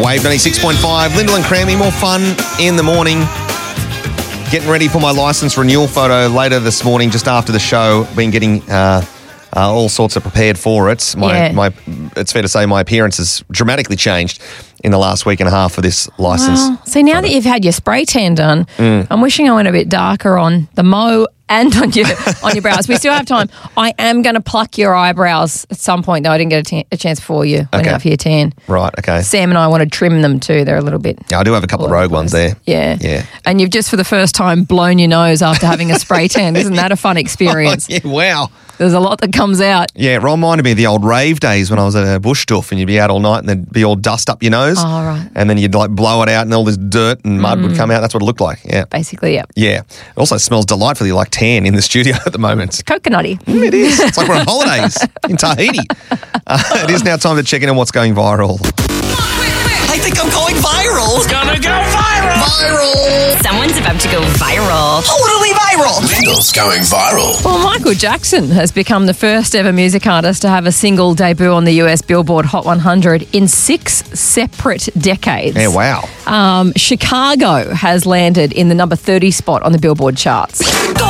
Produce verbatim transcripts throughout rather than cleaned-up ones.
Wave ninety-six point five. Lyndall and Crammy, more fun in the morning. Getting ready for my licence renewal photo later this morning, just after the show. Been getting uh, uh, all sorts of prepared for it. My, Yeah. my, it's fair to say my appearance has dramatically changed in the last week and a half for this licence. Well, see, now that you've had your spray tan done, Mm. I'm wishing I went a bit darker on the mo and on your on your brows. We still have time. I am going to pluck your eyebrows at some point, though. I didn't get a, t- a chance before you went Okay. out for your tan. Right, okay. Sam and I want to trim them too. They're a little bit... Yeah, I do have a couple of all over rogue the ones place. there. Yeah. Yeah. And you've just for the first time blown your nose after having a spray tan. Isn't that a fun experience? Oh, yeah, wow. There's a lot that comes out. Yeah, it reminded me of the old rave days when I was at a bush stuff and you'd be out all night and there'd be all dust up your nose. Oh, right. And then you'd like blow it out and all this dirt and mud would come out. That's what it looked like. Yeah. Basically, yeah. Yeah. It also smells delightfully like tan in the studio at the moment. Coconutty. Mm, it is. It's like we're on holidays in Tahiti. Uh, it is now time to check in on what's going viral. I think I'm going viral. It's gonna go viral. Viral. Someone's about to go viral. Totally viral. Lyndall's going viral. Well, Michael Jackson has become the first ever music artist to have a single debut on the U S Billboard Hot one hundred in six separate decades. Yeah, wow. Um, Chicago has landed in the number thirty spot on the Billboard charts.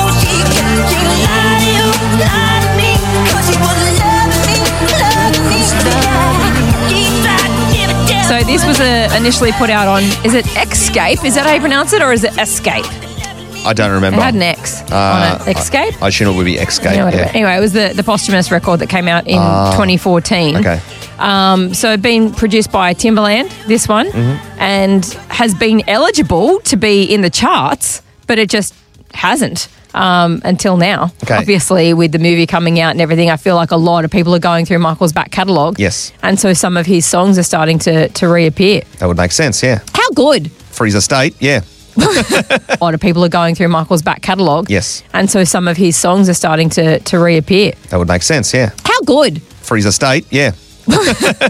So this was uh, initially put out on, is it Escape? Is that how you pronounce it, or is it Escape? I don't remember. It had an X Uh, on it. Escape? I assume it would be Escape. Yeah, whatever. Yeah. Anyway, it was the, the posthumous record that came out in twenty fourteen. Okay. Um, so it'd been produced by Timbaland, this one, Mm-hmm. and has been eligible to be in the charts, but it just hasn't um, until now. Okay. Obviously, with the movie coming out and everything, I feel like a lot of people are going through Michael's back catalogue. Yes. And so some of his songs are starting to, to reappear. That would make sense, yeah. How good? For his estate, yeah. A lot of people are going through Michael's back catalogue. Yes. And so some of his songs are starting to, to reappear. That would make sense, yeah. How good? For his estate, yeah.